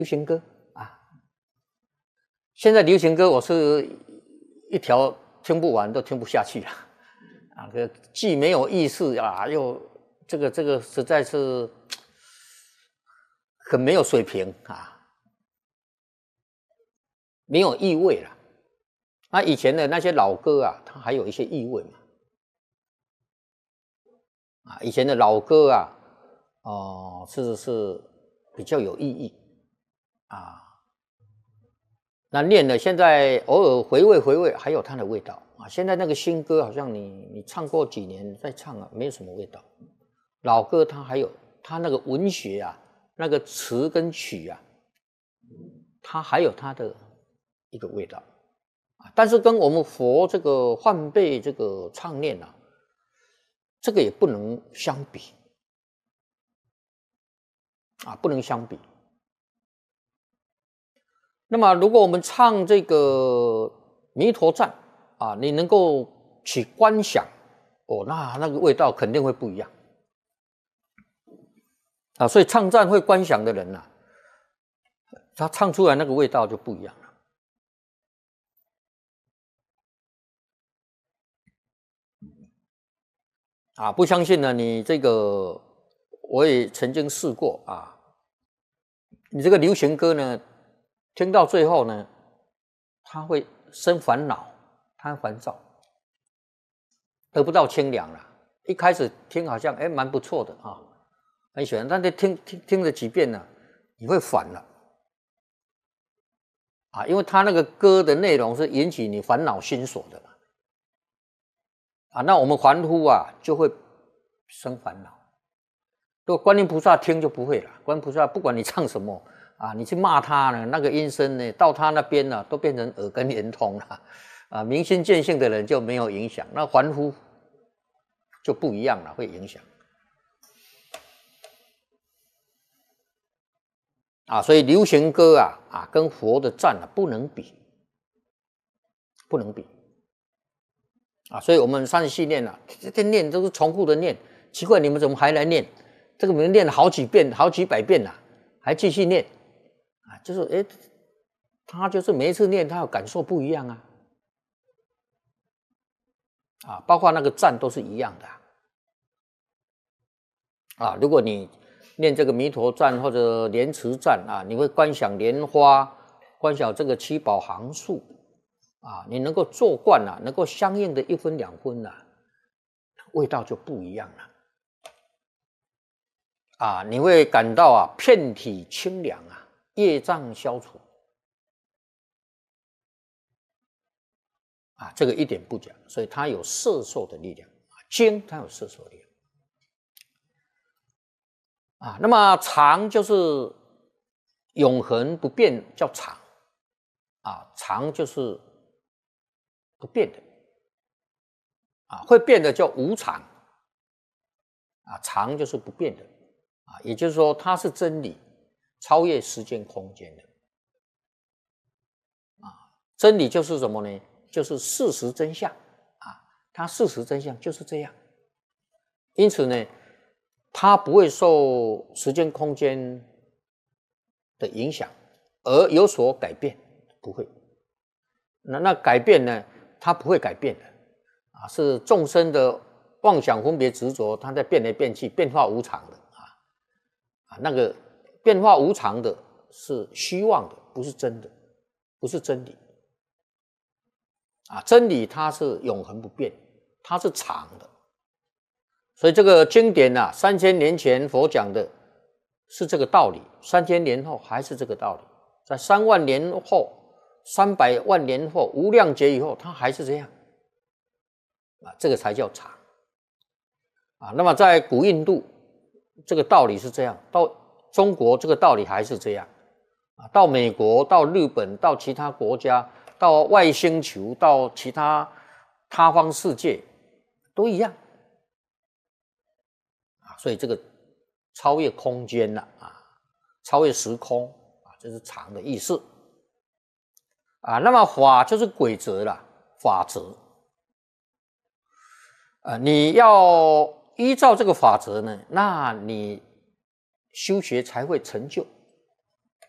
流行歌啊。现在流行歌我是一条听不完，都听不下去了啊！既没有意思啊，又这个实在是很没有水平啊，没有意味了。那以前的那些老歌啊，它还有一些意味嘛。啊，以前的老歌啊，是比较有意义啊。那念了，现在偶尔回味，还有它的味道啊。现在那个新歌，好像你唱过几年再唱啊，没有什么味道。老歌它还有它那个文学啊，那个词跟曲啊，它还有它的一个味道啊。但是跟我们佛这个梵呗这个唱念啊，这个也不能相比啊，不能相比。那么，如果我们唱这个弥陀赞啊，你能够去观想哦，那个味道肯定会不一样啊。所以唱赞会观想的人啊，他唱出来那个味道就不一样了啊。不相信呢，你这个我也曾经试过啊。你这个流行歌呢，听到最后呢，他会生烦恼，他烦躁，得不到清凉了。一开始听好像蛮不错的啊，很喜欢，但是听了几遍呢，你会烦了啊，因为他那个歌的内容是引起你烦恼心所的啊。那我们凡夫啊，就会生烦恼。如果观音菩萨听就不会了，观音菩萨不管你唱什么啊，你去骂他呢，那个音声呢，到他那边呢，都变成耳根圆通了啊。明心见性的人就没有影响，那凡夫就不一样了，会影响啊。所以流行歌啊跟佛的赞啊不能比，不能比啊。所以我们三十系念啊，这天念都是重复的念，奇怪你们怎么还来念？这个我们念了好几遍、好几百遍了，还继续念啊？就是他就是每一次念，他有感受不一样啊。啊，包括那个赞都是一样的啊。如果你念这个弥陀赞或者莲池赞啊，你会观想莲花，观想这个七宝行树啊，你能够做惯了，能够相应的1分2分了，味道就不一样了啊。你会感到啊遍体清凉啊，业障消除啊，这个一点不假，所以它有摄受的力量啊，经它有摄受力量啊。那么常就是永恒不变，叫常啊，常就是不变的啊，会变的叫无常啊，常就是不变的啊，也就是说它是真理，超越时间空间的啊。真理就是什么呢？就是事实真相啊，它事实真相就是这样，因此呢，它不会受时间空间的影响而有所改变，不会。那改变呢？它不会改变的啊，是众生的妄想分别执着，它在变来变去，变化无常的啊。那个变化无常的是虚妄的，不是真的，不是真理啊。真理它是永恒不变，它是常的。所以这个经典啊，3000年前佛讲的是这个道理，3000年后还是这个道理，在3万年后、300万年后、无量劫以后，它还是这样啊，这个才叫常啊。那么在古印度，这个道理是这样，到中国这个道理还是这样啊，到美国、到日本、到其他国家、到外星球、到其他他方世界都一样啊。所以这个超越空间了啊，超越时空啊，这是常的意思啊。那么法就是规则了，法则你要依照这个法则呢，那你修学才会成就